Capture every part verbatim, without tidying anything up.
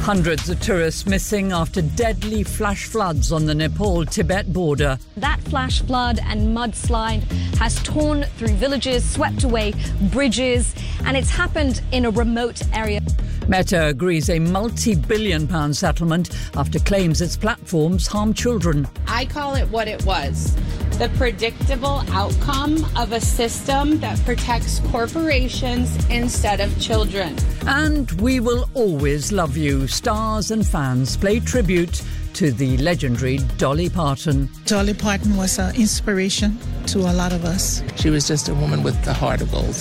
Hundreds of tourists missing after deadly flash floods on the Nepal-Tibet border. That flash flood and mudslide has torn through villages, swept away bridges, and it's happened in a remote area. Meta agrees a multi-billion pound settlement after claims its platforms harm children. I call it what it was. The predictable outcome of a system that protects corporations instead of children. And We Will Always Love You. Stars and fans play tribute to the legendary Dolly Parton. Dolly Parton was an inspiration to a lot of us. She was just a woman with the heart of gold.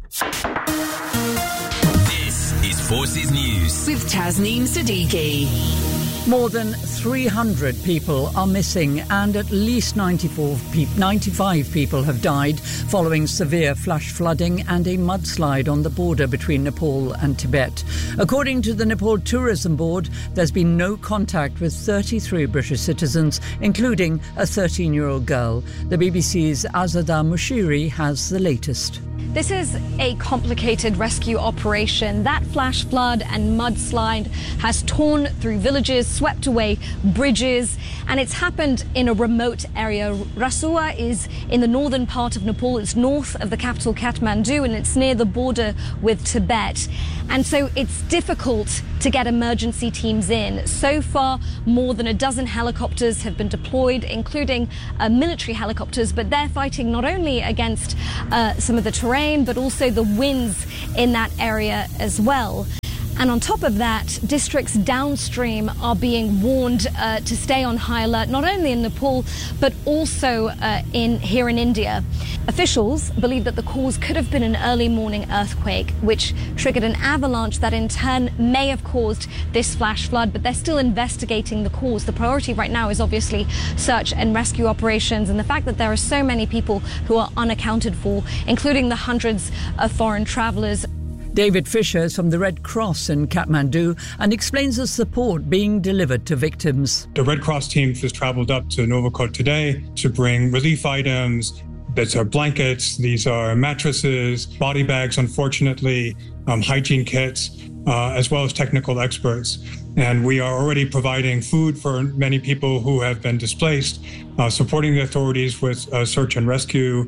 This is Forces News with Tasneem Siddiqui. More than three hundred people are missing and at least ninety-four pe- ninety-five people have died following severe flash flooding and a mudslide on the border between Nepal and Tibet. According to the Nepal Tourism Board, there's been no contact with thirty-three British citizens, including a thirteen-year-old girl. The B B C's Azada Mushiri has the latest. This is a complicated rescue operation. That flash flood and mudslide has torn through villages, swept away bridges, and it's happened in a remote area. Rasua is in the northern part of Nepal. It's north of the capital Kathmandu, and it's near the border with Tibet. And so it's difficult to get emergency teams in. So far, more than a dozen helicopters have been deployed, including uh, military helicopters, but they're fighting not only against uh, some of the terrain, but also the winds in that area as well. And on top of that, districts downstream are being warned uh, to stay on high alert, not only in Nepal, but also uh, in here in India. Officials believe that the cause could have been an early morning earthquake, which triggered an avalanche that in turn may have caused this flash flood, but they're still investigating the cause. The priority right now is obviously search and rescue operations, and the fact that there are so many people who are unaccounted for, including the hundreds of foreign travellers. David Fisher is from the Red Cross in Kathmandu and explains the support being delivered to victims. The Red Cross team has travelled up to Novakot today to bring relief items. These are blankets, these are mattresses, body bags, unfortunately, um, hygiene kits, uh, as well as technical experts. And we are already providing food for many people who have been displaced, uh, supporting the authorities with uh, search and rescue.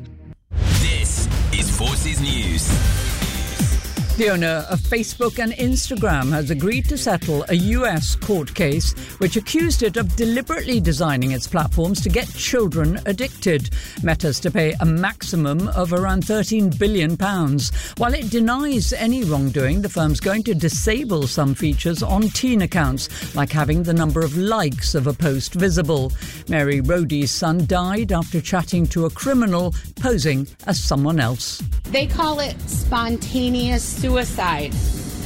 This is Forces News. The owner of Facebook and Instagram has agreed to settle a U S court case which accused it of deliberately designing its platforms to get children addicted. Meta's to pay a maximum of around thirteen billion pounds. While it denies any wrongdoing, the firm's going to disable some features on teen accounts, like having the number of likes of a post visible. Mary Roddy's son died after chatting to a criminal posing as someone else. They call it spontaneous suicide.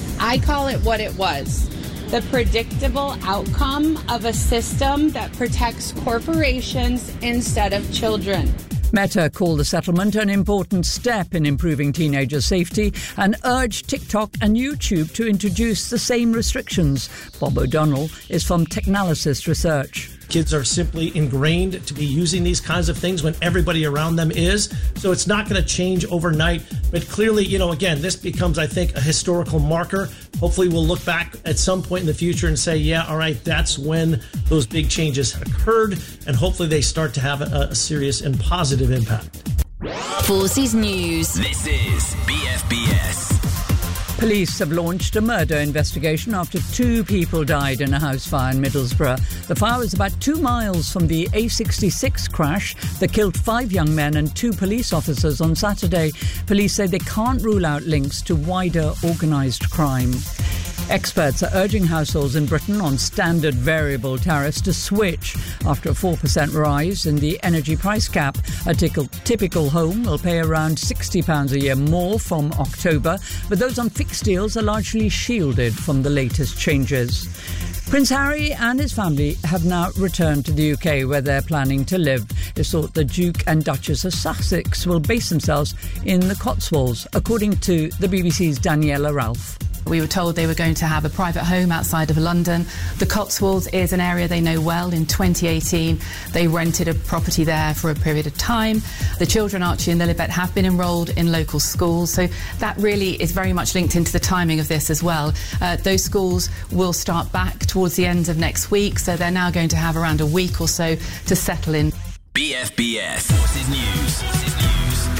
I call it what it was. The predictable outcome of a system that protects corporations instead of children. Meta called the settlement an important step in improving teenagers' safety and urged TikTok and YouTube to introduce the same restrictions. Bob O'Donnell is from Technalysis Research. Kids are simply ingrained to be using these kinds of things when everybody around them is. So it's not going to change overnight. But clearly, you know, again, this becomes, I think, a historical marker. Hopefully we'll look back at some point in the future and say, yeah, all right, that's when those big changes occurred. And hopefully they start to have a, a serious and positive impact. Forces News. This is B F B S. Police have launched a murder investigation after two people died in a house fire in Middlesbrough. The fire was about two miles from the A sixty-six crash that killed five young men and two police officers on Saturday. Police say they can't rule out links to wider organised crime. Experts are urging households in Britain on standard variable tariffs to switch after a four percent rise in the energy price cap. A typical home will pay around sixty pounds a year more from October, but those on fixed deals are largely shielded from the latest changes. Prince Harry and his family have now returned to the U K, where they're planning to live. It's thought the Duke and Duchess of Sussex will base themselves in the Cotswolds, according to the B B C's Daniela Ralph. We were told they were going to have a private home outside of London. The Cotswolds is an area they know well. In twenty eighteen, they rented a property there for a period of time. The children, Archie and Lilibet, have been enrolled in local schools, so that really is very much linked into the timing of this as well. Uh, those schools will start back towards the end of next week, so they're now going to have around a week or so to settle in. B F B S Forces News. Forces News.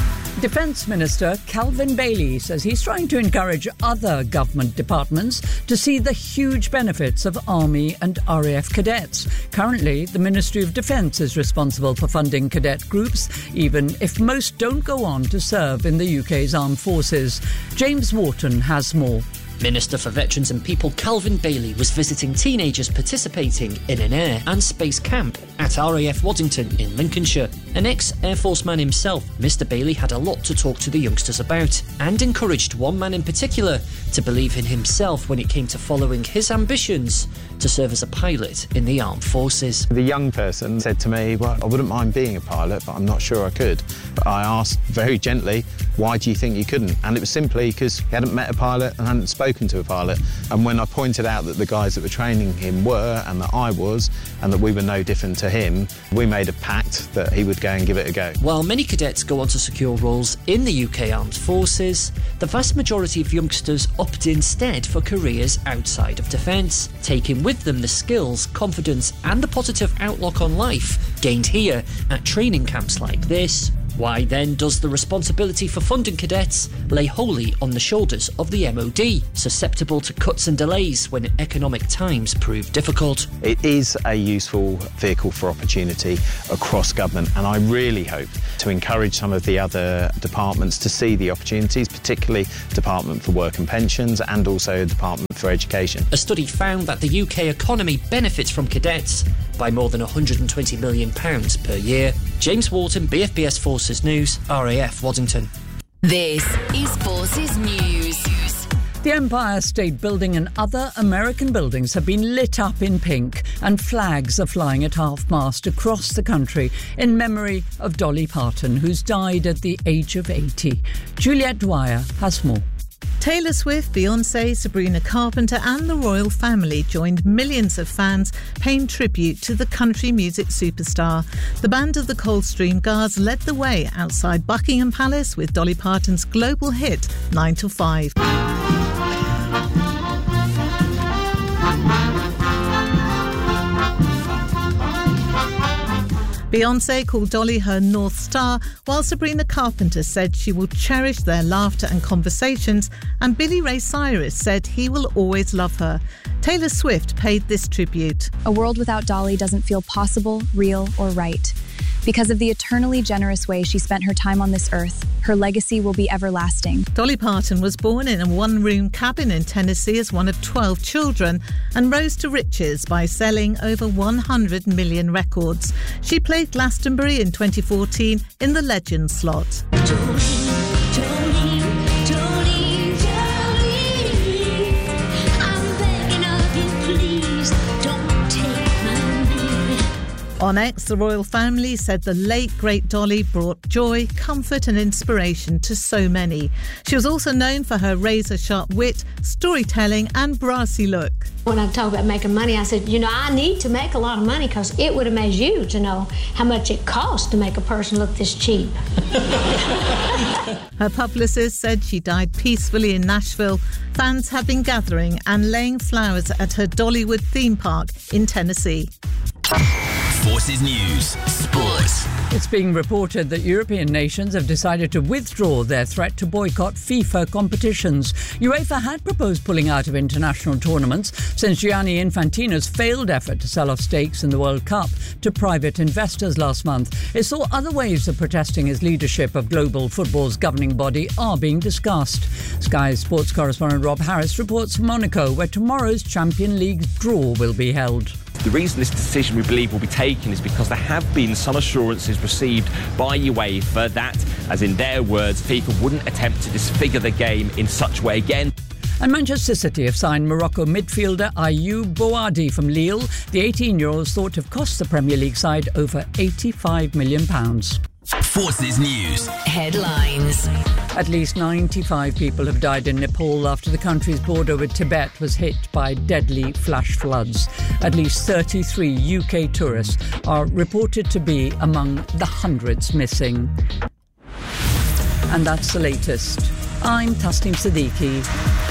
Defence Minister Calvin Bailey says he's trying to encourage other government departments to see the huge benefits of Army and R A F cadets. Currently, the Ministry of Defence is responsible for funding cadet groups, even if most don't go on to serve in the U K's armed forces. James Wharton has more. Minister for Veterans and People Calvin Bailey was visiting teenagers participating in an air and space camp at R A F Waddington in Lincolnshire. An ex-Air Force man himself, Mister Bailey had a lot to talk to the youngsters about and encouraged one man in particular to believe in himself when it came to following his ambitions to serve as a pilot in the armed forces. The young person said to me, well, I wouldn't mind being a pilot, but I'm not sure I could. But I asked very gently, why do you think you couldn't? And it was simply because he hadn't met a pilot and hadn't spoken to a pilot. And when I pointed out that the guys that were training him were, and that I was, and that we were no different to him, we made a pact that he would go and give it a go. While many cadets go on to secure roles in the U K Armed Forces, the vast majority of youngsters opt instead for careers outside of defence, taking with them the skills, confidence and the positive outlook on life gained here at training camps like this. Why then does the responsibility for funding cadets lay wholly on the shoulders of the M O D, susceptible to cuts and delays when economic times prove difficult? It is a useful vehicle for opportunity across government, and I really hope to encourage some of the other departments to see the opportunities, particularly Department for Work and Pensions and also Department for Education. A study found that the U K economy benefits from cadets by more than one hundred twenty million pounds per year. James Wharton, B F B S Forces News, R A F Waddington. This is Forces News. The Empire State Building and other American buildings have been lit up in pink, and flags are flying at half-mast across the country in memory of Dolly Parton, who's died at the age of eighty. Juliette Dwyer has more. Taylor Swift, Beyoncé, Sabrina Carpenter and the royal family joined millions of fans paying tribute to the country music superstar. The band of the Coldstream Guards led the way outside Buckingham Palace with Dolly Parton's global hit nine to five. Beyoncé called Dolly her North Star, while Sabrina Carpenter said she will cherish their laughter and conversations, and Billy Ray Cyrus said he will always love her. Taylor Swift paid this tribute. A world without Dolly doesn't feel possible, real, or right. Because of the eternally generous way she spent her time on this earth, her legacy will be everlasting. Dolly Parton was born in a one-room cabin in Tennessee as one of twelve children and rose to riches by selling over one hundred million records. She played Glastonbury in twenty fourteen in the Legends slot. On X, the royal family said the late, great Dolly brought joy, comfort and inspiration to so many. She was also known for her razor-sharp wit, storytelling and brassy look. When I talk about making money, I said, you know, I need to make a lot of money because it would amaze you to know how much it costs to make a person look this cheap. Her publicist said she died peacefully in Nashville. Fans have been gathering and laying flowers at her Dollywood theme park in Tennessee. Forces News Sports. It's being reported that European nations have decided to withdraw their threat to boycott FIFA competitions. UEFA had proposed pulling out of international tournaments since Gianni Infantino's failed effort to sell off stakes in the World Cup to private investors last month. It saw other ways of protesting his leadership of global football's governing body are being discussed. Sky's sports correspondent Rob Harris reports from Monaco, where tomorrow's Champions League draw will be held. The reason this decision, we believe, will be taken is because there have been some assurances received by UEFA that, as in their words, FIFA wouldn't attempt to disfigure the game in such a way again. And Manchester City have signed Morocco midfielder Ayoub Bouadi from Lille. The eighteen-year-old is thought to have cost the Premier League side over eighty-five million pounds. Forces News Headlines. At least ninety-five people have died in Nepal after the country's border with Tibet was hit by deadly flash floods. At least thirty-three U K tourists are reported to be among the hundreds missing. And that's the latest. I'm Tasneem Siddiqui.